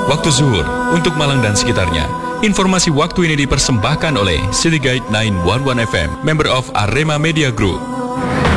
waktu zuhur untuk Malang dan sekitarnya. Informasi waktu ini dipersembahkan oleh City Guide 911 FM, member of Arema Media Group.